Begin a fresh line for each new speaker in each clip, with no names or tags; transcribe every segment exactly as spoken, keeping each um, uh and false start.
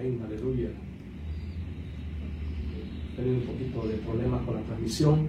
Amén, aleluya. Tengo un poquito de problemas con la transmisión.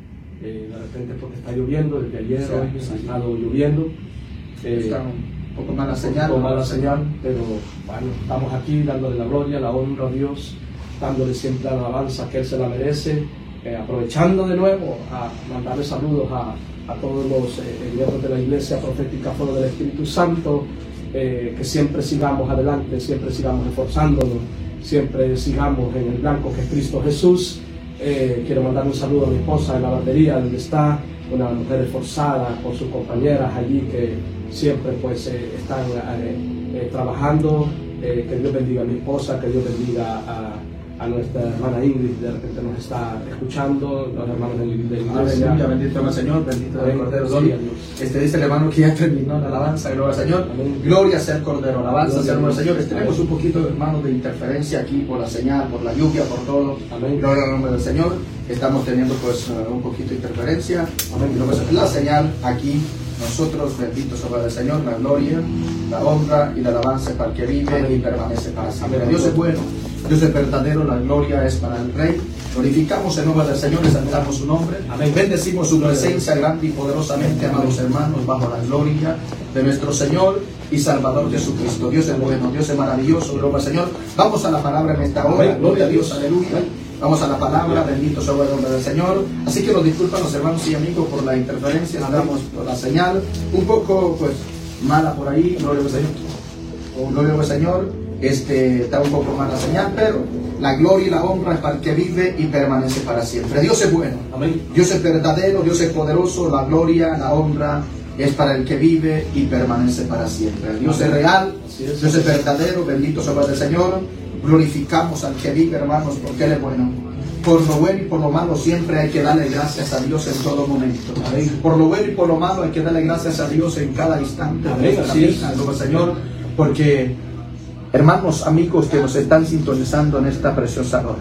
Eh, de repente porque está lloviendo, desde ayer sí, hoy sí. ha estado lloviendo. Eh,
está un poco mala señal.
Un poco mala señal, pero bueno, estamos aquí dándole la gloria, la honra a Dios, dándole siempre la alabanza que Él se la merece, eh, aprovechando de nuevo a mandarle saludos a, a todos los eh, miembros de la Iglesia Profética Fuego del Espíritu Santo, eh, que siempre sigamos adelante, siempre sigamos esforzándonos, siempre sigamos en el blanco que es Cristo Jesús. Eh, quiero mandar un saludo a mi esposa en la batería, donde está, una mujer esforzada con sus compañeras allí que siempre pues eh, están eh, eh, trabajando. Eh, que Dios bendiga a mi esposa, que Dios bendiga a, a nuestra hermana Ingrid, de repente nos está escuchando, los hermanos de la iglesia.
Aleluya, bendito el Señor, bendito el Cordero. Sí, este dice el hermano que ya terminó la alabanza, gloria al Señor. Amén. Gloria sea el Cordero, alabanza sea el Señor. Tenemos un poquito, hermanos, de interferencia aquí por la señal, por la lluvia, por todo. Amén. Gloria al nombre del Señor. Estamos teniendo pues un poquito de interferencia. Amén. La señal aquí. Nosotros, benditos sobre el Señor, la gloria, la honra y la alabanza para el que vive Amén. Y permanece para siempre. Amén. Dios es bueno, Dios es verdadero, la gloria es para el Rey. Glorificamos el nombre del Señor, exaltamos su nombre. Amén. Bendecimos su presencia grande y poderosamente, amados hermanos, bajo la gloria de nuestro Señor y Salvador Jesucristo. Dios es bueno, Dios es maravilloso, gloria al Señor. Vamos a la palabra en esta hora. Amén. Gloria a Dios, aleluya. Vamos a la palabra, bendito sea el nombre del Señor. Así que nos disculpan los hermanos y amigos por la interferencia, andamos por la señal, un poco pues mala por ahí, gloria al Señor. Gloria al Señor, este, está un poco mala señal, pero la gloria y la honra es para el que vive y permanece para siempre. Dios es bueno, Amén. Dios es verdadero, Dios es poderoso, la gloria, la honra es para el que vive y permanece para siempre. Dios Amén. Es real, Dios es verdadero, bendito sea el Señor. Glorificamos al que vive, hermanos, porque Él es bueno. Por lo bueno y por lo malo siempre hay que darle gracias a Dios en todo momento. Amén. Por lo bueno y por lo malo hay que darle gracias a Dios en cada instante. Amén. Así es, Señor, porque, hermanos, amigos que nos están sintonizando en esta preciosa hora,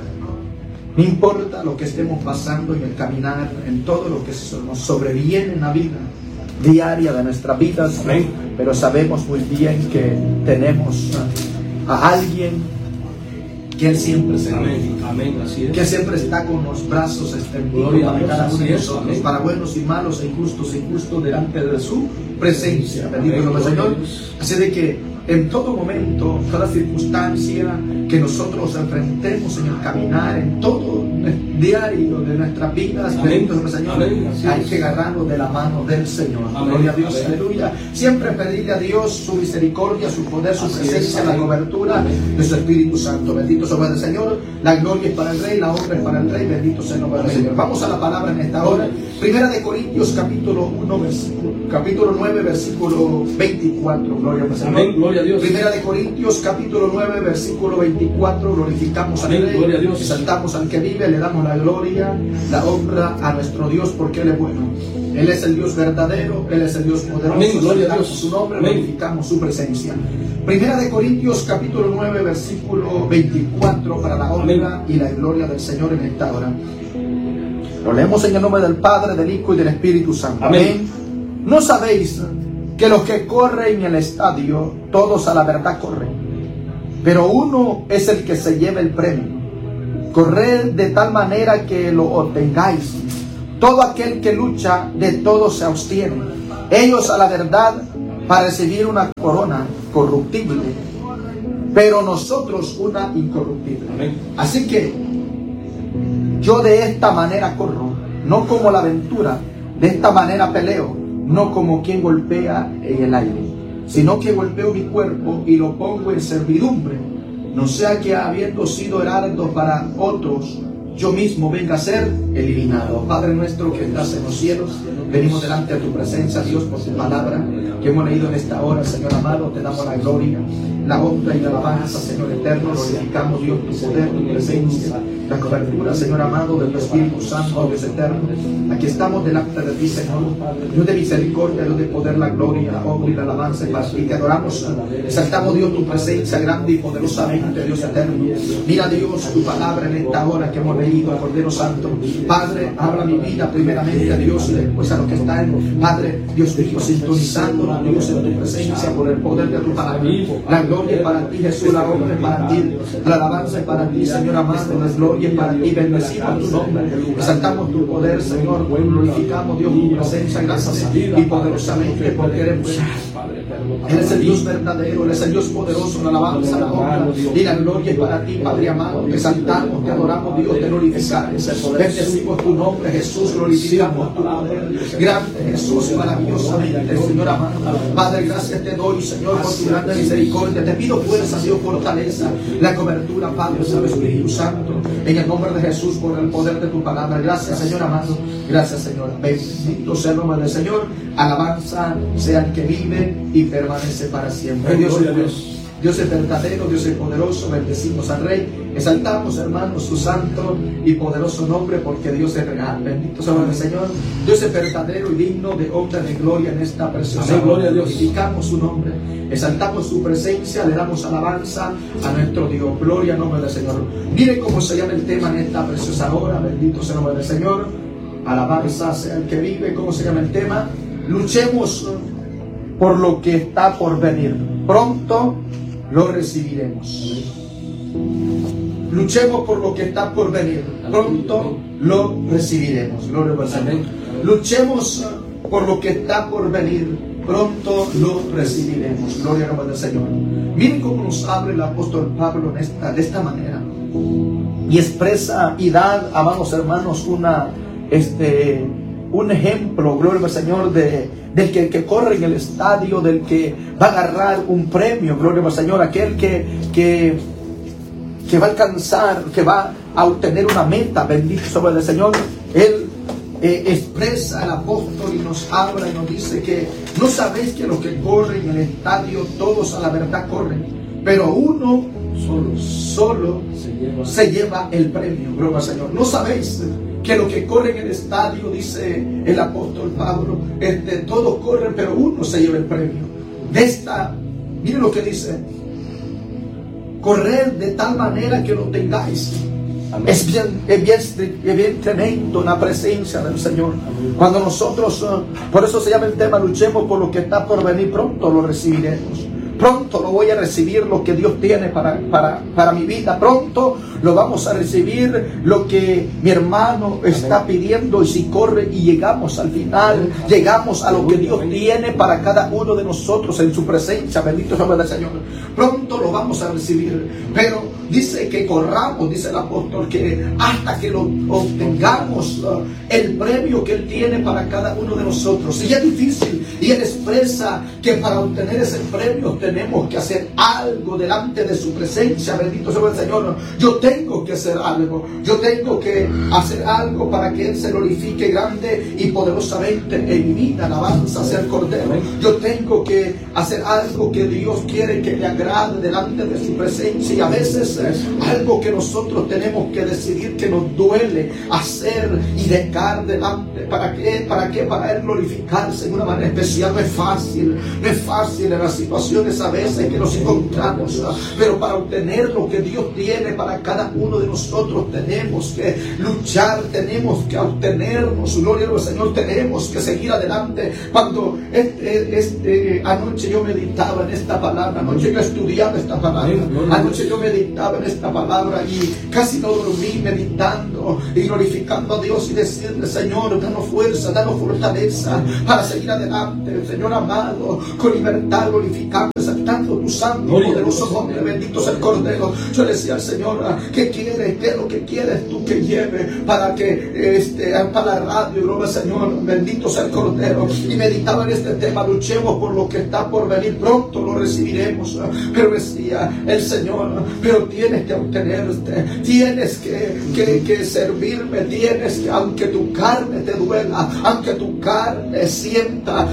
no importa lo que estemos pasando en el caminar, en todo lo que nos sobreviene en la vida diaria de nuestras vidas, Amén. Pero sabemos muy bien que tenemos a alguien que Él siempre se
Amén. Amén. Así es.
Que siempre está con los brazos extendidos para cada uno de nosotros, para buenos y malos, e injustos e injustos, delante de su presencia. Bendito el Señor. Así de que en todo momento, toda circunstancia que nosotros enfrentemos en el caminar, en todo el diario de nuestras vidas, bendito el Señor, Amén. Hay que agarrarnos de la mano del Señor. Amén. Gloria a Dios, Amén. Aleluya. Siempre pedirle a Dios su misericordia, su poder, su Así presencia, es, la cobertura Amén. De su Espíritu Santo. Bendito sea el Señor. La gloria es para el Rey, la honra es para el Rey. Bendito sea el nombre del Señor. Vamos a la palabra en esta hora. Primera de Corintios, capítulo uno, versículo, capítulo nueve, versículo veinticuatro. Gloria al Señor.
Amén. Gloria a Dios.
Primera de Corintios, capítulo nueve, versículo veinticuatro. Glorificamos
Amén.
al Rey,
gloria a Dios.
exaltamos al que vive, le damos la gloria, la honra a nuestro Dios porque Él es bueno. Él es el Dios verdadero, Él es el Dios poderoso.
Amén. Gloria a Dios.
Su nombre,
Amén.
glorificamos su presencia. Primera de Corintios, capítulo nueve, versículo veinticuatro, para la honra Amén. Y la gloria del Señor en esta hora. Lo leemos en el nombre del Padre, del Hijo y del Espíritu Santo. Amén. ¿No sabéis que los que corren en el estadio, todos a la verdad corren, pero uno es el que se lleva el premio? Corred de tal manera que lo obtengáis. Todo aquel que lucha, de todo se abstiene. Ellos a la verdad para recibir una corona corruptible, pero nosotros una incorruptible. Amén. Así que yo de esta manera corro, no como la aventura, de esta manera peleo, no como quien golpea en el aire, sino que golpeo mi cuerpo y lo pongo en servidumbre, no sea que habiendo sido heraldo para otros, yo mismo venga a ser eliminado. Padre nuestro que estás en los cielos, venimos delante de tu presencia, Dios, por tu palabra que hemos leído en esta hora, Señor amado. Te damos la gloria, la honra y la alabanza, Señor eterno. Glorificamos, Dios, tu poder, tu presencia, la cobertura, Señor amado, de tu Espíritu Santo, Dios eterno. Aquí estamos delante de ti, Señor. Dios de misericordia, Dios de poder, la gloria, la honra y la alabanza para ti. Te adoramos, exaltamos, Dios, tu presencia grande y poderosamente, Dios eterno. Mira, Dios, tu palabra en esta hora que hemos leído, Cordero Santo. Padre, habla mi vida primeramente a Dios y después a los que están, Padre, Dios mío, sintonizándonos, Dios, en tu presencia por el poder de tu palabra. La gloria es para ti, Jesús, la honra es para ti, la alabanza es para ti, Señor amado, la gloria es para ti. Bendecimos tu nombre, exaltamos tu poder, Señor, glorificamos, Dios, tu presencia, gracias y poderosamente porque eres bueno. Eres el Dios verdadero, eres el Dios poderoso, la alabanza, la honra y la gloria es para ti, Padre amado. Te exaltamos, te adoramos, Dios, te glorificamos. Bendecimos tu nombre, Jesús, glorificamos tu poder. Grande Jesús, maravillosamente, Señor amado. Padre, gracias te doy, Señor, por tu grande misericordia. Te pido fuerza, Dios, fortaleza, la cobertura, Padre, Santo, Espíritu Santo. En el nombre de Jesús, por el poder de tu palabra. Gracias, Señor amado. Gracias, Señor. Bendito sea el nombre del Señor. Alabanza sea el que vive y permanece para siempre. Dios es bueno. Dios es verdadero, Dios es poderoso. Bendecimos al Rey. Exaltamos, hermanos, su santo y poderoso nombre, porque Dios es real. Bendito sea el Señor. Dios es verdadero y digno de honra y de gloria en esta preciosa hora. Glorificamos su nombre, exaltamos su presencia, le damos alabanza a nuestro Dios. Gloria al nombre del Señor. Mire cómo se llama el tema en esta preciosa hora. Bendito sea el nombre del Señor. Alabanza sea el que vive. ¿Cómo se llama el tema? Luchemos por lo que está por venir. Pronto lo recibiremos. Luchemos por lo que está por venir. Pronto lo recibiremos. Gloria al Señor. Luchemos por lo que está por venir. Pronto lo recibiremos. Gloria al nombre del Señor. Miren cómo nos abre el apóstol Pablo en esta, de esta manera. Y expresa y da, amados hermanos, una, este, un ejemplo, gloria al Señor, de, del que, que corre en el estadio, del que va a agarrar un premio, gloria al Señor, aquel que, que, que va a alcanzar, que va a obtener una meta. Bendito sobre el Señor. Él eh, expresa, el apóstol, y nos habla y nos dice que no sabéis que los que corren en el estadio, todos a la verdad corren, pero uno solo, solo se lleva, se lleva el premio. Gloria al Señor. No sabéis que los que corren en el estadio, dice el apóstol Pablo, este, todos corren, pero uno se lleva el premio. De esta, miren lo que dice: correr de tal manera que lo tengáis. Amén. Es bien, es bien, es bien tremendo en la presencia del Señor. Amén. Cuando nosotros, uh, por eso se llama el tema, luchemos por lo que está por venir, pronto lo recibiremos. Pronto lo voy a recibir, lo que Dios tiene para, para, para mi vida. Pronto lo vamos a recibir, lo que mi hermano está Amén. Pidiendo. Y si corre y llegamos al final, Amén. Llegamos a lo que Dios tiene para cada uno de nosotros en su presencia. Bendito sea el nombre del Señor. Pronto lo vamos a recibir. Pero dice que corramos, dice el apóstol, que hasta que lo obtengamos, uh, el premio que Él tiene para cada uno de nosotros. Y es difícil. Y Él expresa que para obtener ese premio tenemos que hacer algo delante de su presencia. Bendito sea el Señor. Yo tengo que hacer algo. Yo tengo que hacer algo para que Él se glorifique grande y poderosamente en mi vida. Alabanza sea el Cordero. Yo tengo que hacer algo que Dios quiere que le agrade delante de su presencia. Y a veces es algo que nosotros tenemos que decidir, que nos duele hacer y dejar delante. ¿Para qué? ¿Para qué? Para Él glorificarse en una manera especial. No es fácil. No es fácil en las situaciones a veces que nos encontramos, pero para obtener lo que Dios tiene para cada uno de nosotros tenemos que luchar, tenemos que obtenernos. Gloria al Señor, tenemos que seguir adelante. Cuando este, este, anoche yo meditaba en esta palabra, anoche yo estudiaba esta palabra, anoche yo meditaba en esta palabra y casi no dormí meditando y glorificando a Dios y decirle: Señor, danos fuerza, danos fortaleza para seguir adelante, Señor amado, con libertad, glorificando, exaltando tu santo y poderoso nombre. Bendito sea el Cordero. Yo le decía al Señor: ¿qué quieres? ¿Qué es lo que quieres tú que lleve para que este, para la radio? Gloria al Señor. Bendito sea el Cordero. Y meditaba en este tema: luchemos por lo que está por venir, pronto lo recibiremos. Pero decía el Señor: pero tienes que obtenerte, tienes que, que, que servirme, tienes que, aunque tu carne te duela, aunque tu carne sienta tanto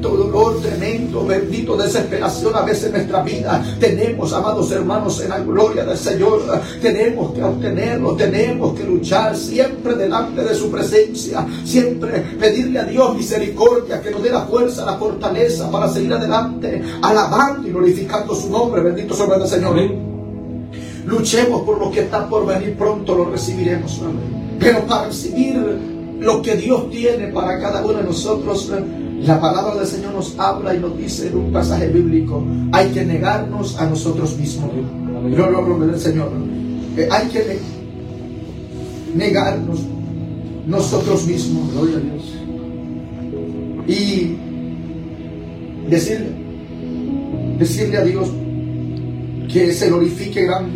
tanto dolor tremendo, bendito, desesperación a veces en nuestra vida. Tenemos, amados hermanos, en la gloria del Señor, tenemos que obtenerlo, tenemos que luchar siempre delante de su presencia, siempre pedirle a Dios misericordia, que nos dé la fuerza, la fortaleza para seguir adelante, alabando y glorificando su nombre. Bendito sea el Señor. Amén. Luchemos por lo que está por venir, pronto lo recibiremos. Amén. Pero para recibir lo que Dios tiene para cada uno de nosotros, la palabra del Señor nos habla y nos dice en un pasaje bíblico: hay que negarnos a nosotros mismos. Yo lo hablo del Señor. Eh, hay que ne negarnos nosotros mismos. Gloria a Dios. Y decirle, decirle a Dios que se glorifique grande.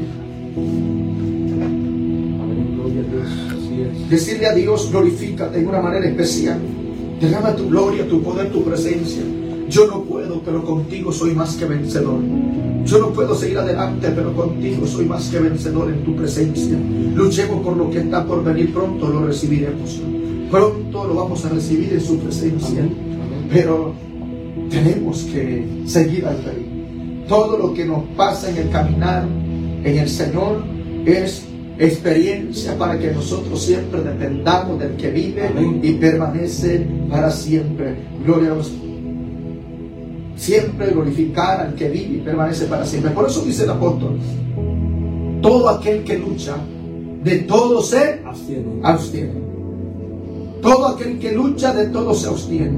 Decirle a Dios: glorifícate en una manera especial. Derrama tu gloria, tu poder, tu presencia. Yo no puedo, pero contigo soy más que vencedor. Yo no puedo seguir adelante, pero contigo soy más que vencedor en tu presencia. Luchemos por lo que está por venir, pronto lo recibiremos. Pronto lo vamos a recibir en su presencia. Amén. Amén. Pero tenemos que seguir al Rey. Todo lo que nos pasa en el caminar en el Señor es experiencia para que nosotros siempre dependamos del que vive. Amén. Y permanece para siempre. Gloria a Dios. Siempre glorificar al que vive y permanece para siempre. Por eso dice el apóstol: todo aquel que lucha, de todo se abstiene. abstiene. Todo aquel que lucha, de todo se abstiene.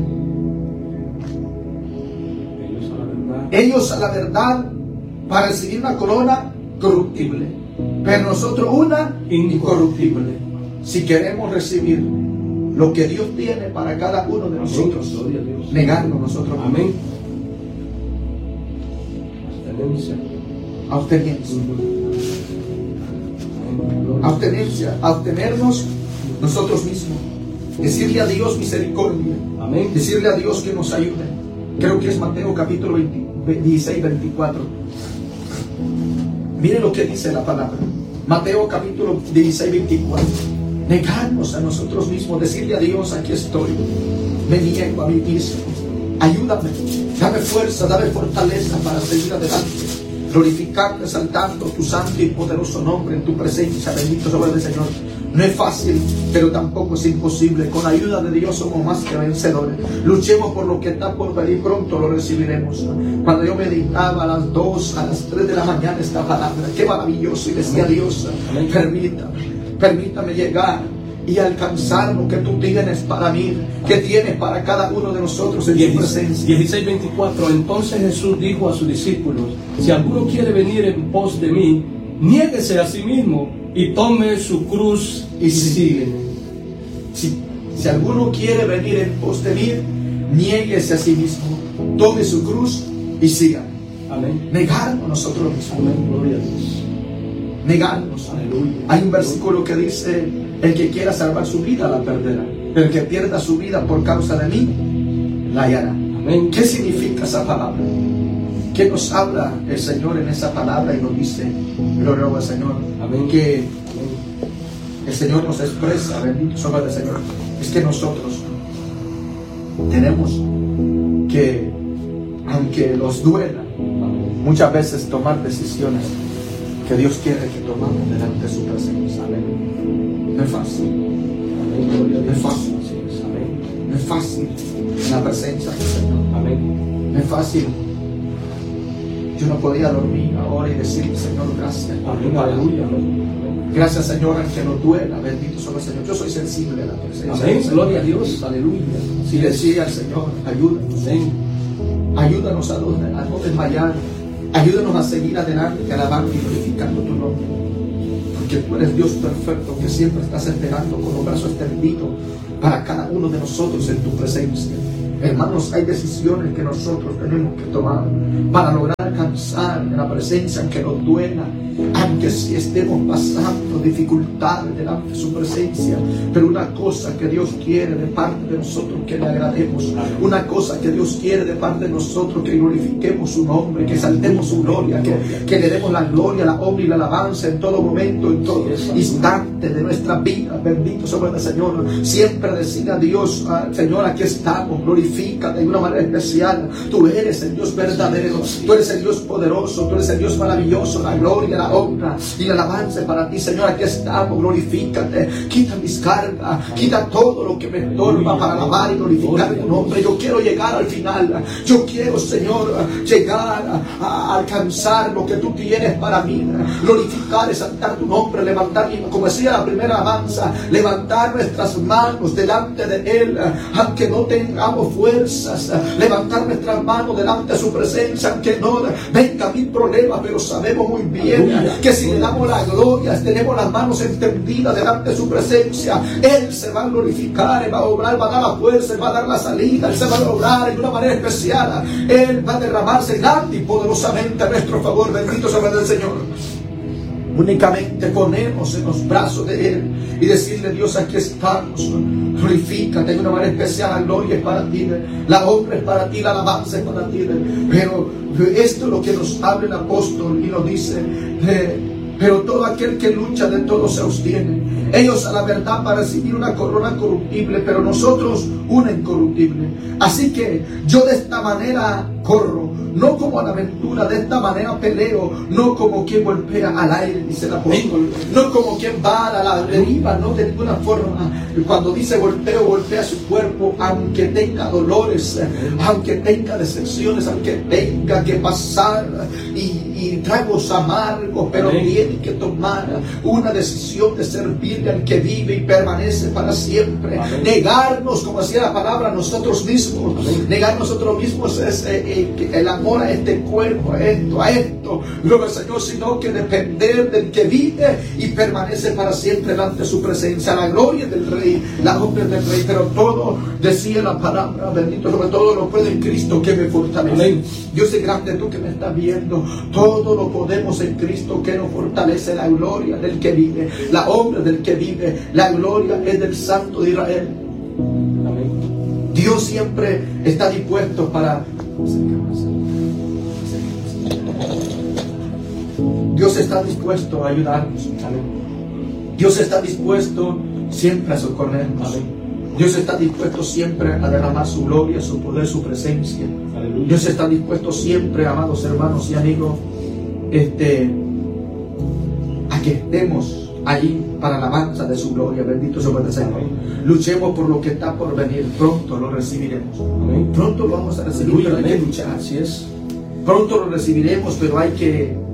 Ellos a la verdad, Ellos a la verdad para recibir una corona corruptible, pero nosotros una incorruptible. Si queremos recibir lo que Dios tiene para cada uno de nosotros, negarnos nosotros. Amén. Abstenencia. Abstenencia. Abstenernos nosotros mismos. Decirle a Dios misericordia. Amén. Decirle a Dios que nos ayude. Creo que es Mateo capítulo dieciséis, veinticuatro. Mire lo que dice la palabra. Mateo capítulo dieciséis, veinticuatro. Negarnos a nosotros mismos. Decirle a Dios: aquí estoy. Me niego a mí mismo. Ayúdame, dame fuerza, dame fortaleza para seguir adelante, glorificarte, exaltando tu santo y poderoso nombre en tu presencia. Bendito sea el Señor. No es fácil, pero tampoco es imposible. Con la ayuda de Dios somos más que vencedores. Luchemos por lo que está por venir, pronto lo recibiremos. Cuando yo meditaba a las dos, a las tres de la mañana esta palabra, qué maravilloso, y decía: Dios, permítame, permítame llegar y alcanzar lo que tú tienes para mí, que tienes para cada uno de nosotros en tu presencia.
dieciséis, veinticuatro. Entonces Jesús dijo a sus discípulos: si alguno quiere venir en pos de mí, niéguese a sí mismo y tome su cruz y sígueme.
Si, si alguno quiere venir en pos de mí, niéguese a sí mismo, tome su cruz y sígame. Amén. Negarnos nosotros mismos.
Amén. Gloria a Dios.
Negarnos. Aleluya. Hay un versículo que dice: el que quiera salvar su vida la perderá, pero el que pierda su vida por causa de mí la hallará. Amén. ¿Qué significa esa palabra? ¿Qué nos habla el Señor en esa palabra? Y nos dice, gloria al Señor, amén, que el Señor nos expresa, bendito sea el Señor, es que nosotros tenemos que, aunque nos duela, muchas veces tomar decisiones que Dios quiere que tomamos delante de su presencia. Amén. No es fácil. Amén. No es fácil. Amén. No es fácil en la presencia del Señor. Amén. No es fácil. Yo no podía dormir ahora y decir: Señor, gracias. Amén. Aleluya. Gracias, Señor, aunque nos duela. Bendito sea el Señor. Yo soy sensible a la presencia.
Amén. Gloria a Dios. Aleluya.
Si decía al Señor: ayúdanos. Amén. Ayúdanos a no, a no desmayar. Ayúdanos a seguir adelante, alabando y glorificando tu nombre. Porque tú eres Dios perfecto, que siempre estás esperando con los brazos extendidos para cada uno de nosotros en tu presencia. Hermanos, hay decisiones que nosotros tenemos que tomar para lograr alcanzar en la presencia, aunque nos duela, aunque si estemos pasando dificultades delante de su presencia. Pero una cosa que Dios quiere de parte de nosotros, que le agrademos. Una cosa que Dios quiere de parte de nosotros, que glorifiquemos su nombre, que exaltemos su gloria, que, que le demos la gloria, la honra y la alabanza en todo momento, en todo instante de nuestra vida. Bendito sea el Señor. Siempre decir a Dios: Señor, aquí estamos, glorificamos glorifícate de una manera especial. Tú eres el Dios verdadero, tú eres el Dios poderoso, tú eres el Dios maravilloso. La gloria, la honra y la alabanza para ti, Señor. Aquí estamos, glorifícate. Quita mis cargas, quita todo lo que me estorba para alabar y glorificar tu nombre. Yo quiero llegar al final. Yo quiero, Señor, llegar a, a alcanzar lo que tú tienes para mí. Glorificar, exaltar tu nombre, levantar, como decía la primera alabanza, levantar nuestras manos delante de Él, aunque no tengamos fuerzas, levantar nuestras manos delante de su presencia, aunque no venga mi problema, pero sabemos muy bien que si le damos la gloria, tenemos las manos extendidas delante de su presencia, Él se va a glorificar, Él va a obrar, va a dar la fuerza, Él va a dar la salida, Él se va a obrar de una manera especial, Él va a derramarse grande y poderosamente a nuestro favor. Bendito sea el Señor. Únicamente ponernos en los brazos de Él y decirle: Dios, aquí estamos, glorifícate de una manera especial. La gloria es para ti, la honra es para ti, la alabanza es para ti. Pero esto es lo que nos habla el apóstol y nos dice: pero todo aquel que lucha de todo se abstiene. Ellos a la verdad para recibir una corona corruptible, pero nosotros una incorruptible. Así que yo de esta manera corro, no como a la aventura, de esta manera peleo, no como quien golpea al aire, dice el apóstol, no como quien va a la deriva, no de ninguna forma. Cuando dice golpeo, golpea su cuerpo, aunque tenga dolores, aunque tenga decepciones, aunque tenga que pasar y, y tragos amargos, pero tiene que tomar una decisión de servirle al que vive y permanece para siempre. Amén. Negarnos, como decía la palabra, a nosotros mismos. Amén. Negar nosotros mismos es eh, eh, el amor a este cuerpo, a esto, a esto. Gloria al Señor, sino que depender del que vive y permanece para siempre delante de su presencia. La gloria del Rey, la honra del Rey, pero todo, decía la palabra, bendito sobre todo lo puedo en Cristo que me fortalece. Amén. Dios es grande, tú que me estás viendo, todo lo podemos en Cristo que nos fortalece. La gloria del que vive, la honra del que vive, la gloria es del Santo de Israel. Amén. Dios siempre está dispuesto para... Dios está dispuesto a ayudarnos. Amén. Dios está dispuesto siempre a socorrernos. Amén. Dios está dispuesto siempre a derramar su gloria, su poder, su presencia. Aleluya. Dios está dispuesto siempre, amados hermanos y amigos, este, a que estemos allí para la alabanza de su gloria. Bendito sea el Señor. Amén. Luchemos por lo que está por venir. Pronto lo recibiremos. Amén. Pronto lo vamos a recibir, Aleluya, pero hay amén. que luchar. Así es. Pronto lo recibiremos, pero hay que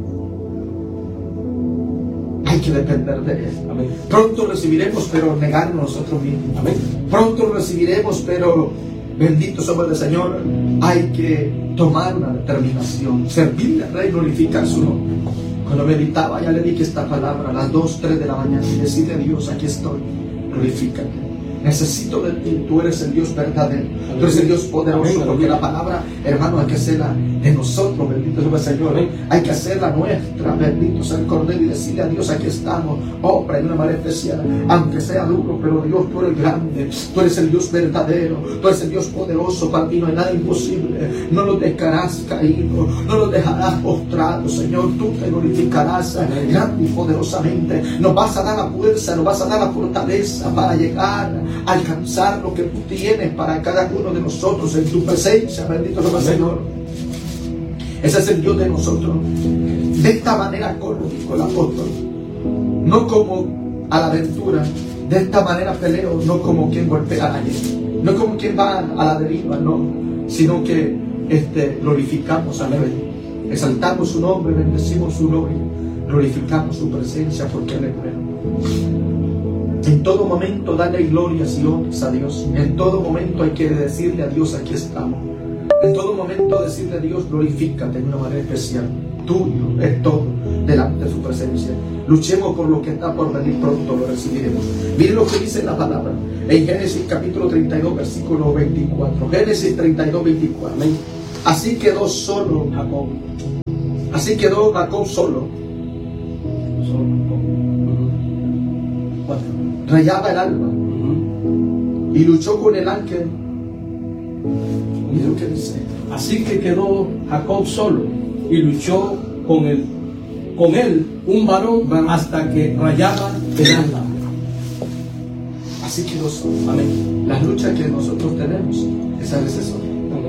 hay que depender de Él. Amén. Pronto recibiremos, pero negarnos nosotros mismos. Amén. Pronto lo recibiremos, pero bendito sea el Señor, hay que tomar una determinación, servirle al Rey, glorificar su nombre. Cuando meditaba, ya le dije esta palabra a las dos, tres de la mañana y decirle a Dios: aquí estoy, glorifícate. Necesito de ti, tú eres el Dios verdadero, amén. Tú eres el Dios poderoso, amén, porque amén. La palabra, hermano, hay que hacerla de nosotros, bendito sea el Señor, amén. Hay que hacerla nuestra, bendito sea el Cordero, y decirle a Dios: aquí estamos, obra de una manera especial, aunque sea duro, pero Dios, tú eres grande, tú eres el Dios verdadero, tú eres el Dios poderoso, para ti no hay nada imposible, no los dejarás caídos, no los dejarás postrados, Señor, tú te glorificarás amén. Grande y poderosamente, nos vas a dar la fuerza, nos vas a dar la fortaleza para llegar alcanzar lo que tú tienes para cada uno de nosotros en tu presencia, bendito sea el Señor. Ese es el Dios de nosotros. De esta manera corro, dijo el apóstol, no como a la aventura, de esta manera peleo, no como quien golpea a alguien, no como quien va a la deriva, no, sino que este, glorificamos al Rey, exaltamos su nombre, bendecimos su gloria, glorificamos su presencia porque Él es bueno. En todo momento dale glorias y honras a Dios. En todo momento hay que decirle a Dios: aquí estamos. En todo momento decirle a Dios: glorifícate de una manera especial. Tuyo es todo delante de su presencia. Luchemos por lo que está por venir, pronto lo recibiremos. Miren lo que dice la palabra en Génesis capítulo treinta y dos versículo veinticuatro. Génesis treinta y dos veinticuatro. Amén. Así quedó solo Jacob. Así quedó Jacob solo. Rayaba el alba uh-huh. y luchó con el ángel. Mira lo que dice:
así que quedó Jacob solo y luchó con él, con él un varón hasta que rayaba el alba.
Así que los,
Amén.
las luchas que nosotros tenemos es a veces son.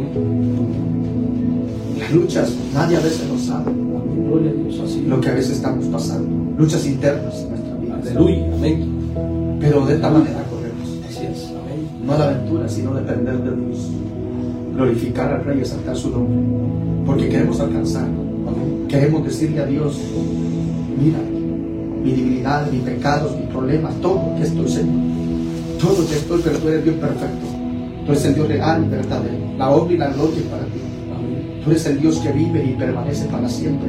Las luchas, nadie a veces lo sabe.
Amén. Gloria a Dios, así.
Lo que a veces estamos pasando. Luchas internas en nuestra vida.
Aleluya. Amén.
Pero de esta manera corremos.
Así es. Amén.
No a la aventura, sino depender de Dios. Glorificar al Rey y exaltar su nombre. Porque queremos alcanzarlo.
Amén.
Queremos decirle a Dios, mira, mi debilidad, mis pecados, mis problemas, todo que estoy, Señor. Todo que estoy, pero tú eres Dios perfecto. Tú eres el Dios real y verdadero. La obra y la gloria es para ti.
Amén.
Tú eres el Dios que vive y permanece para siempre.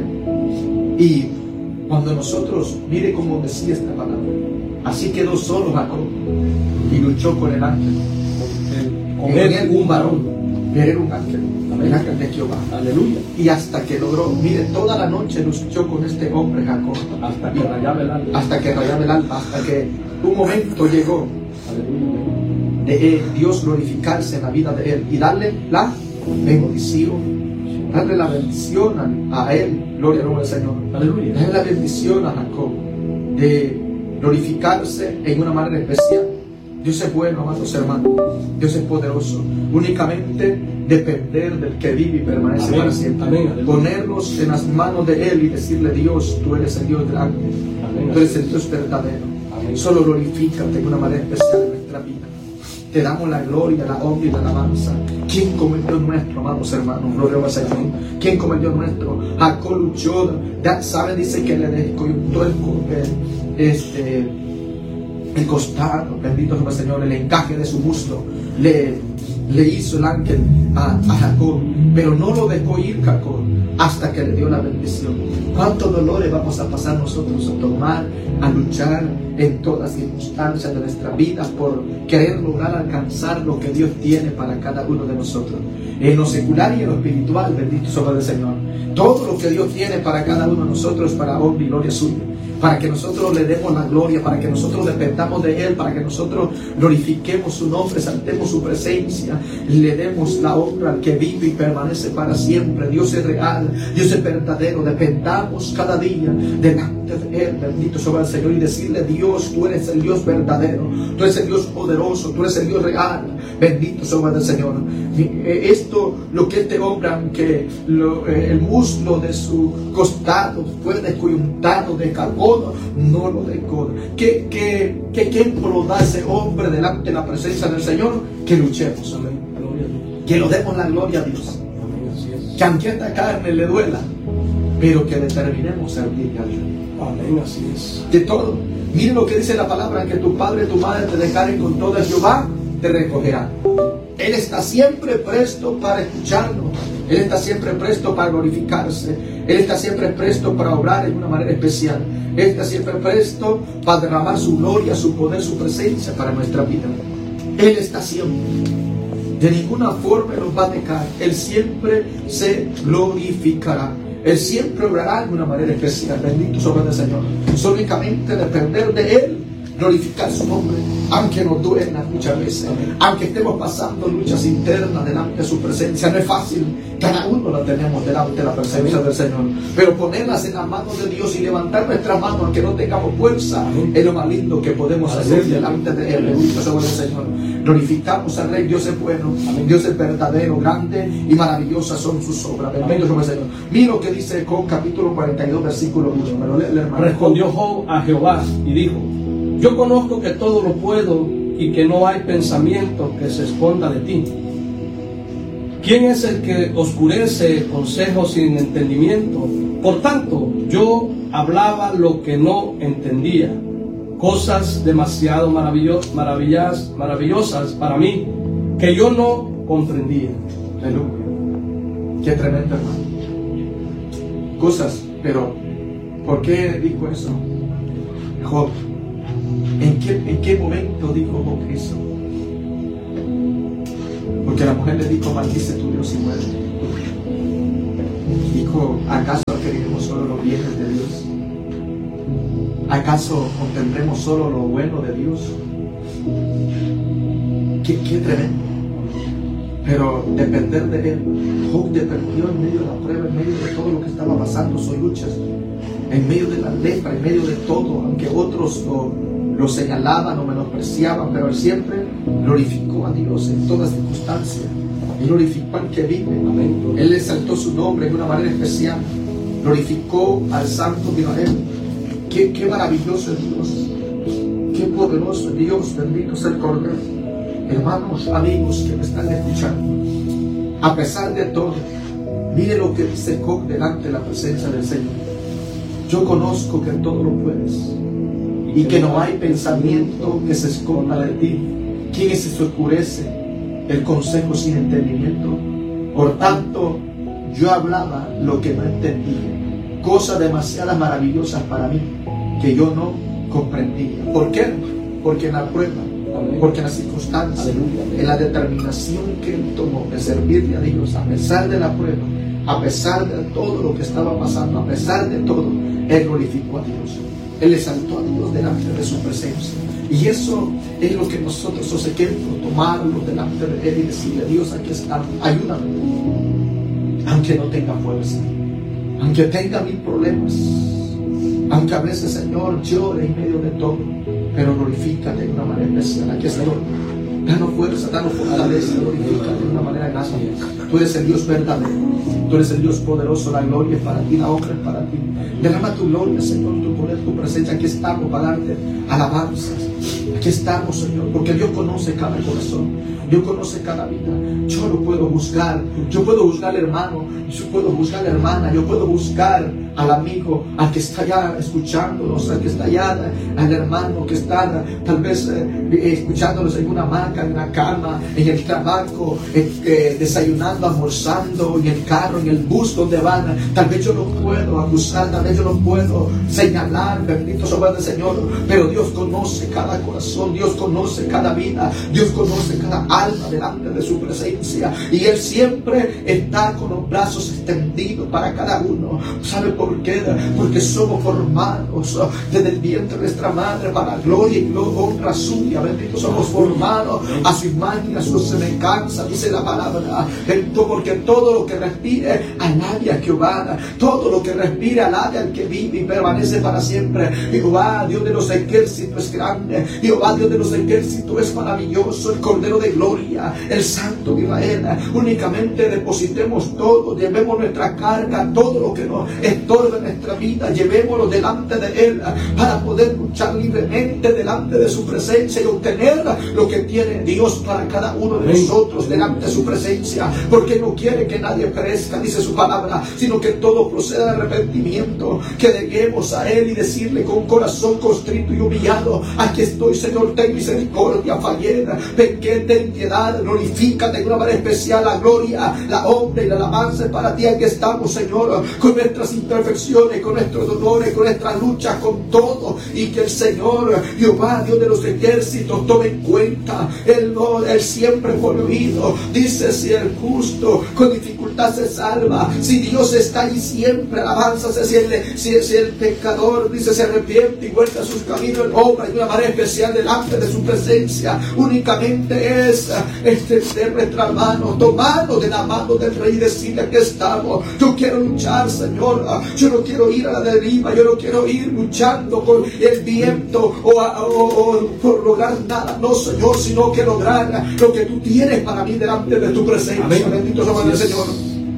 Y cuando nosotros, mire como decía esta palabra, así quedó solo Jacob y luchó con el ángel.
Con
En
él,
él un varón, era un ángel, el ángel de Jehová.
Aleluya.
Y hasta que logró, mire, toda la noche luchó con este hombre Jacob.
Hasta que rayaba el alma.
Hasta que rayaba el alma, hasta que un momento llegó
Aleluya.
de él, Dios glorificarse en la vida de él y darle la bendición. Darle la bendición a, a él, gloria al nombre del Señor.
Aleluya.
Darle la bendición a Jacob de glorificarse en una manera especial. Dios es bueno, amados hermanos. Dios es poderoso. Únicamente depender del que vive y permanece
Amén.
para siempre.
Amén. Aleluya.
Ponernos en las manos de Él y decirle: Dios, tú eres el Dios grande.
Amén.
Tú eres el Dios verdadero.
Amén.
Solo glorifícate de una manera especial en nuestra vida. Te damos la gloria, la honra y la alabanza. ¿Quién como el Dios nuestro, amados hermanos? Gloria al Señor. ¿Quién como el Dios nuestro? Jacob luchó. ¿Sabe? Dice que le descoyuntó el, el, este, el costado. Bendito sea el Señor. El encaje de su muslo. Le, le hizo el ángel a, a Jacob. Pero no lo dejó ir Jacob hasta que le dio la bendición. ¿Cuántos dolores vamos a pasar nosotros a tomar, a luchar en todas circunstancias de nuestra vida por querer lograr alcanzar lo que Dios tiene para cada uno de nosotros? En lo secular y en lo espiritual, bendito sea el Señor. Todo lo que Dios tiene para cada uno de nosotros es para honra y gloria suya. Para que nosotros le demos la gloria, para que nosotros dependamos de Él, para que nosotros glorifiquemos su nombre, exaltemos su presencia, le demos la honra al que vive y permanece para siempre. Dios es real, Dios es verdadero. Dependamos cada día delante de Él, bendito sea el Señor, y decirle: Dios, tú eres el Dios verdadero, tú eres el Dios poderoso, tú eres el Dios real, bendito sea el Señor. Esto, lo que este hombre, aunque lo, eh, el muslo de su costado fue descoyuntado, de carbón, no lo dejó. ¿Qué, qué, qué ejemplo da ese hombre delante de la presencia del Señor? Que luchemos, amén. Que lo demos la gloria a Dios. Que aunque esta carne le duela, pero que determinemos servirle a Dios.
Amén, así es.
Que todo, mire lo que dice la palabra: que tu padre y tu madre te declaren con toda Jehová, te recogerá. Él está siempre presto para escucharnos. Él está siempre presto para glorificarse. Él está siempre presto para obrar en una manera especial. Él está siempre presto para derramar su gloria, su poder, su presencia para nuestra vida. Él está siempre. De ninguna forma nos va a dejar. Él siempre se glorificará. Él siempre obrará de una manera especial. Bendito sea el Señor. Solo únicamente depender de Él, glorificar su nombre, aunque nos duela muchas veces, aunque estemos pasando luchas internas delante de su presencia. No es fácil, cada uno la tenemos delante de la presencia del Señor, pero ponerlas en las manos de Dios y levantar nuestras manos aunque no tengamos fuerza es lo más lindo que podemos hacer delante de Él. Bendito sea el Señor. Glorificamos al Rey. Dios es bueno, Dios es verdadero, grande y maravillosas son sus obras. Bendito sea el Señor. Mira lo que dice Job capítulo cuarenta y dos versículo uno. Me lo lee el hermano.
Respondió Job a Jehová y dijo: yo conozco que todo lo puedo y que no hay pensamiento que se esconda de ti. ¿Quién es el que oscurece consejos sin entendimiento? Por tanto, yo hablaba lo que no entendía, cosas demasiado maravillo- maravillas, maravillosas para mí, que yo no comprendía.
Aleluya. Qué tremendo, hermano. Cosas, pero ¿por qué dijo eso Job? ¿En qué, ¿En qué momento dijo Job eso? Porque la mujer le dijo: maldice tu Dios y muere. Dijo: ¿acaso queremos solo los bienes de Dios? ¿Acaso contendremos solo lo bueno de Dios? Qué, qué tremendo. Pero depender de Él. Job dependió en medio de la prueba, en medio de todo lo que estaba pasando, sus luchas, en medio de la lepra, en medio de todo, aunque otros lo lo señalaban o menospreciaban, pero él siempre glorificó a Dios en toda circunstancia. Él glorificó al que vive. Él exaltó su nombre de una manera especial. Glorificó al Santo de Israel. Qué, qué maravilloso es Dios. Qué poderoso es Dios. Bendito sea el Cordero. Hermanos, amigos que me están escuchando, a pesar de todo, mire lo que dice Job delante de la presencia del Señor. Yo conozco que todo lo puedes y que no hay pensamiento que se esconda de ti. ¿Quién es se oscurece el consejo sin entendimiento? Por tanto, yo hablaba lo que no entendía, cosas demasiadas maravillosas para mí que yo no comprendía. ¿Por qué? Porque en la prueba, porque en las circunstancias, en la determinación que él tomó de servirle a Dios, a pesar de la prueba, a pesar de todo lo que estaba pasando, a pesar de todo, él glorificó a Dios. Él exaltó a Dios delante de su presencia. Y eso es lo que nosotros os queremos, tomarlo delante de Él y decirle: Dios, aquí está, ayúdame. Aunque no tenga fuerza, aunque tenga mil problemas, aunque a veces, Señor, llore en medio de todo, pero glorifícate de una manera especial. Aquí estoy. Danos fuerza, danos fortaleza, glorifícate de una manera grande. Tú eres el Dios verdadero, tú eres el Dios poderoso. La gloria es para ti, la honra es para ti. Derrama tu gloria, Señor, tu poder, tu presencia. Aquí estamos para darte alabanzas. Aquí estamos, Señor, porque Dios conoce cada corazón, Dios conoce cada vida. Yo lo puedo juzgar, yo puedo juzgar al hermano, yo puedo juzgar a la hermana, yo puedo buscar al amigo, al que está allá escuchándonos, al que está allá, al hermano que está tal vez eh, escuchándonos en una hamaca, en la cama, en el trabajo, eh, eh, desayunando, almorzando, en el carro, en el bus donde van. Tal vez yo no puedo acusar, tal vez yo no puedo señalar, bendito sea el Señor, pero Dios conoce cada corazón, Dios conoce cada vida, Dios conoce cada alma delante de su presencia, y Él siempre está con los brazos extendidos para cada uno. ¿Sabe por qué? Porque somos formados desde el vientre de nuestra madre para gloria y honra suya. Bendito, somos formados a su imagen y a su semejanza, dice la palabra. Porque todo lo que respire alabe a Jehová, todo lo que respire alabe al que vive y permanece para siempre. Jehová, Dios de los ejércitos, es grande. Jehová, Dios de los ejércitos, es maravilloso. El Cordero de gloria, el Santo de Israel. Únicamente depositemos todo, llevemos nuestra carga, todo lo que nos estorba en nuestra vida, llevémoslo delante de Él para poder luchar libremente delante de su presencia y obtener lo que tiene Dios para cada uno de nosotros delante de su presencia, porque no quiere que nadie perezca, dice su palabra, sino que todo proceda de arrepentimiento, que lleguemos a Él y decirle con corazón constrito y humillado: aquí estoy, Señor, ten misericordia, fallé, pequé, ten piedad, glorifícate de una manera especial. La gloria, la honra y la alabanza es para ti. Aquí estamos, Señor, con nuestras imperfecciones, con nuestros dolores, con nuestras luchas, con todo, y que el Señor, Jehová, Dios de los ejércitos, tome en cuenta. Él, no, él siempre pone oído. Dice: si el justo con dificultad se salva, si Dios está allí siempre, alabanza. Si el, si, si el pecador, dice, se arrepiente y vuelve a sus caminos, obra de una manera especial delante de su presencia. Únicamente es extender nuestra mano, tomarnos de la mano del Rey y decirle: que estamos. Yo quiero luchar, Señor. Yo no quiero ir a la deriva, yo no quiero ir luchando con el viento o, a, o, o por lograr nada, no, Señor, sino que lograr lo que tú tienes para mí delante de tu presencia. Amén. Bendito sea el Señor.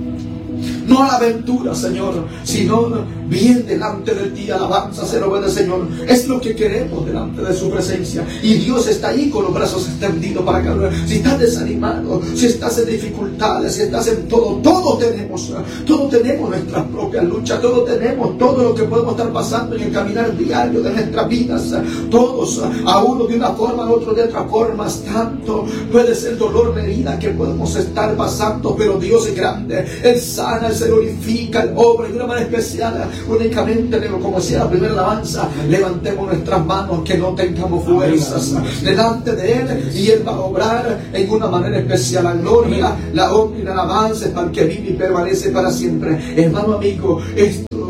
No a la aventura, Señor, sino bien delante de ti, alabanza, ser obediente, Señor. Es lo que queremos delante de su presencia. Y Dios está ahí con los brazos extendidos para cada uno. Si estás desanimado, si estás en dificultades, si estás en todo, todo tenemos, todo tenemos nuestras propias luchas, todo tenemos, todo lo que podemos estar pasando en el caminar diario de nuestras vidas. Todos, a uno de una forma, a otro de otra forma. Tanto puede ser dolor de herida que podemos estar pasando, pero Dios es grande. Él sana, Él se glorifica, Él obra de una manera especial. Únicamente, como decía la primera alabanza, levantemos nuestras manos, que no tengamos fuerzas, delante de Él, y Él va a obrar en una manera especial. La gloria, la honra y la alabanza es para el que vive y permanece para siempre. Hermano amigo, esto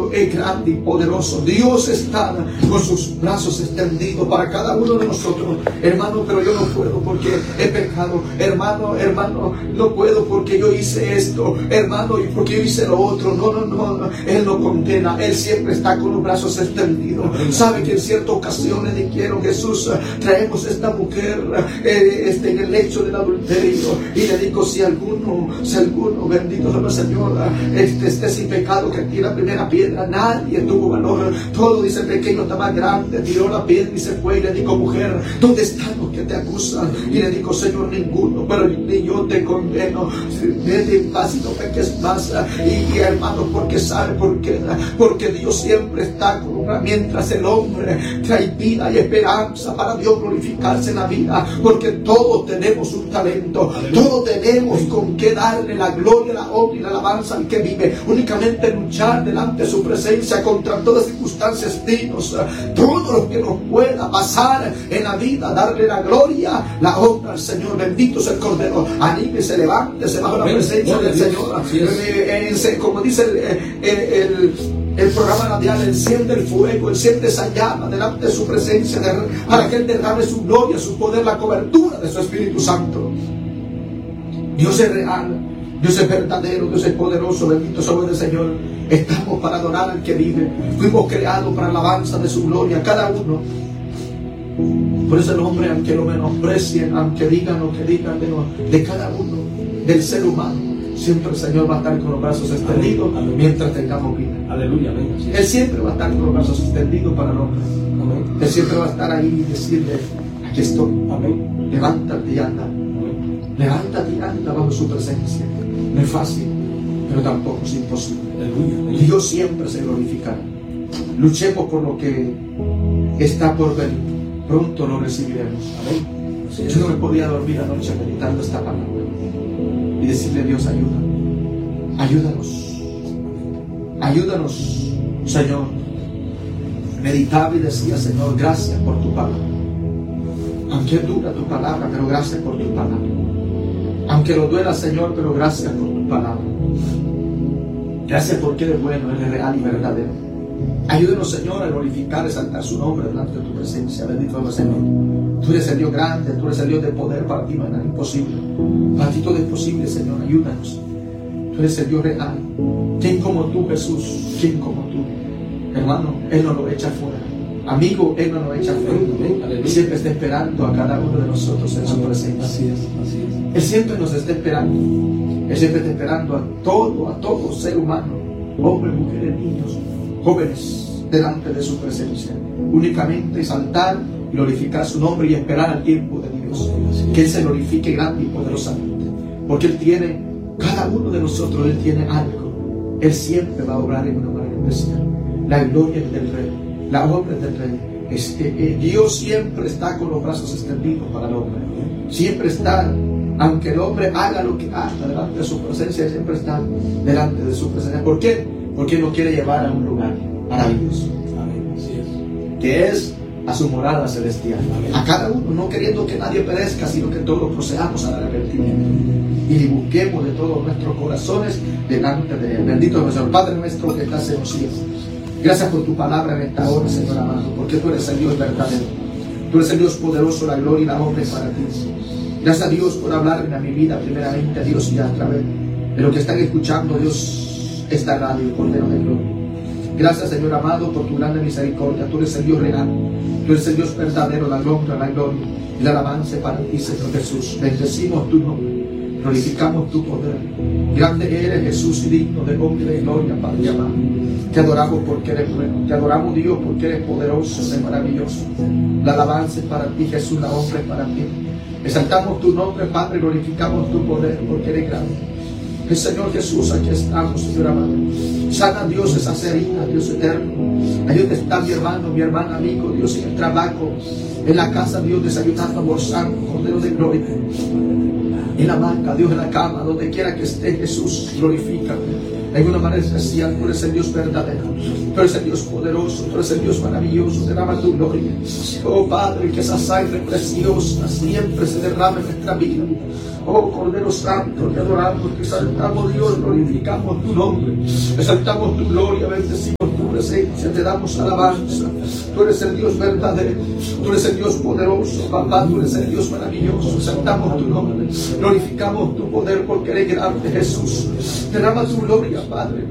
Señor es grande y poderoso. Dios está con sus brazos extendidos para cada uno de nosotros. Hermano, pero yo no puedo porque he pecado. Hermano, hermano, no puedo porque yo hice esto. Hermano, y porque yo hice lo otro. No, no, no, no. Él no condena. Él siempre está con los brazos extendidos. Sabe que en ciertas ocasiones dijeron, Jesús, traemos esta mujer eh, este, en el lecho del adulterio. Y le digo, si alguno, si alguno, bendito sea el Señor, este, este sin pecado que tira la primera piedra. Nadie tuvo valor. Todo dice el pequeño está más grande. Tiró la piedra y se fue. Y le digo, mujer, ¿dónde están los que te acusan? Y le digo, Señor, ninguno, pero ni yo te condeno. Vete en paz y no peques más. Y, y hermano, porque sabe por qué. Porque Dios siempre está con una, mientras el hombre trae vida y esperanza para Dios glorificarse en la vida. Porque todos tenemos un talento. Todos tenemos con qué darle la gloria, la honra y la alabanza al que vive. Únicamente luchar delante de su presencia contra todas circunstancias dignas. Todo lo que nos pueda pasar en la vida, darle la gloria, la honra al Señor. Bendito sea el Cordero. Anímese, levántese bajo la presencia del Señor. Eh, eh, como dice el, el, el, el programa radial, enciende el fuego, enciende esa llama delante de su presencia, de, para que Él derrame su gloria, su poder, la cobertura de su Espíritu Santo. Dios es real, Dios es verdadero, Dios es poderoso. Bendito sea el Señor. Estamos para adorar al que vive. Fuimos creados para la alabanza de su gloria, cada uno. Por eso el hombre, aunque lo menosprecien, aunque digan lo que digan de, de cada uno, del ser humano, siempre el Señor va a estar con los brazos extendidos mientras tengamos vida.
Aleluya, amén.
Él siempre va a estar con los brazos extendidos para el hombre. Amén. Él siempre va a estar ahí y decirle, aquí estoy. Amén. Levántate y anda. Amén. Levántate y anda bajo su presencia. No es fácil, pero tampoco es imposible. Aleluya. Dios siempre se glorificará. Luchemos por lo que está por venir. Pronto lo recibiremos. Amén. Yo no me podía dormir anoche meditando esta palabra y decirle a Dios, ayuda, ayúdanos, ayúdanos, Señor. Meditaba y decía, Señor, gracias por tu palabra. Aunque dura tu palabra, pero gracias por tu palabra. Aunque lo duela, Señor, pero gracias por tu palabra. Gracias porque eres bueno, eres real y verdadero. Ayúdenos, Señor, a glorificar y exaltar su nombre delante de tu presencia. Bendito eres, Señor. Tú eres el Dios grande, tú eres el Dios de poder. Para ti no hay nada imposible. Para ti todo es posible, Señor. Ayúdanos. Tú eres el Dios real. ¿Quién como tú, Jesús? ¿Quién como tú? Hermano, Él no lo echa fuera. Amigo, Él no lo echa fuera. Él siempre está esperando a cada uno de nosotros en su presencia.
Así es, así es.
Él siempre nos está esperando. Él siempre está esperando a todo, a todo ser humano. Hombres, mujeres, niños, jóvenes, delante de su presencia. Únicamente exaltar, glorificar su nombre y esperar al tiempo de Dios. Que Él se glorifique grande y poderosamente. Porque Él tiene, cada uno de nosotros, Él tiene algo. Él siempre va a obrar en una manera especial. La gloria es del Rey, la obra es del Rey. Este, eh, Dios siempre está con los brazos extendidos para el hombre. Siempre está, aunque el hombre haga lo que haga delante de su presencia, Él siempre está delante de su presencia. ¿Por qué? Porque Él nos quiere llevar a un lugar maravilloso. Amén. Así es. Que es a su morada celestial. Amén. A cada uno, no queriendo que nadie perezca, sino que todos procedamos al arrepentimiento. Y busquemos de todos nuestros corazones delante de Él. Bendito es el Padre nuestro que estás en los cielos. Gracias por tu palabra en esta hora, Señor amado, porque tú eres el Dios verdadero. Tú eres el Dios poderoso, la gloria y la honra es para ti. Gracias a Dios por hablarme a mi vida, primeramente a Dios y a través de lo que están escuchando, Dios, esta radio, Cordero de Gloria. Gracias, Señor amado, por tu grande misericordia. Tú eres el Dios real, tú eres el Dios verdadero, la honra, la gloria y la alabanza para ti, Señor Jesús. Bendecimos tu nombre, glorificamos tu poder. Grande eres, Jesús, y digno de honra y de gloria, Padre amado. Te adoramos porque eres bueno, te adoramos, Dios, porque eres poderoso, eres maravilloso. La alabanza es para ti, Jesús, la honra es para ti. Exaltamos tu nombre, Padre, glorificamos tu poder porque eres grande. El Señor Jesús, aquí estamos, Señor amado. Sana, Dios, esas heridas, Dios eterno. Ahí donde está mi hermano, mi hermana, amigo, Dios, en el trabajo, en la casa, Dios, desayunando, almorzando, Cordero de Gloria. En la banca, Dios, en la cama, donde quiera que esté, Jesús, glorifícate. En una manera especial, tú eres el Dios verdadero, tú eres el Dios poderoso, tú eres el Dios maravilloso, derrama tu gloria. Oh Padre, que esa sangre preciosa siempre se derrame en nuestra vida. Oh Cordero Santo, te adoramos, te exaltamos, Dios, glorificamos tu nombre, exaltamos tu gloria, bendecimos tu presencia, te damos alabanza. Tú eres el Dios verdadero, tú eres el Dios poderoso, papá, tú eres el Dios maravilloso. Exaltamos tu nombre, glorificamos tu poder porque eres grande, Jesús. Derrama tu gloria, Padre.